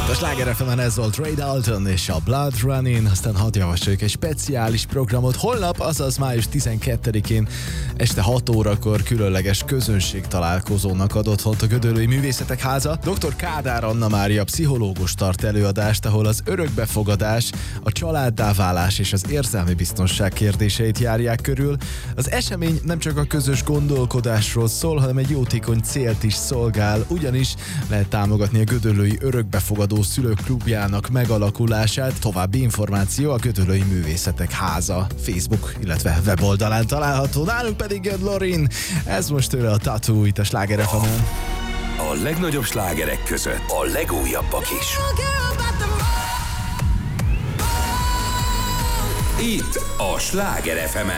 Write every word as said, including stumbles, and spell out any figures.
A Sláger ef emen ez volt Ray Dalton és a Blood Running, aztán hadd javasoljuk egy speciális programot. Holnap, azaz május tizenkettedikén este hat órakor különleges közönség találkozónak ad otthont a Gödöllői Művészetek Háza. doktor Kádár Anna Mária pszichológus tart előadást, ahol az örökbefogadás, a családdá válás és az érzelmi biztonság kérdéseit járják körül. Az esemény nem csak a közös gondolkodásról szól, hanem egy jótékony célt is szolgál, ugyanis lehet támogatni a Gödöllői Örökbefogadó Szülők Klubjának megalakulását. További információ a Gödöllői Művészetek Háza Facebook, illetve weboldalán található. Nálunk pedig jön Lorin, ez most tőle a Tattoo itt a Sláger ef emen. A legnagyobb slágerek között a legújabbak is. Itt a Sláger ef emen.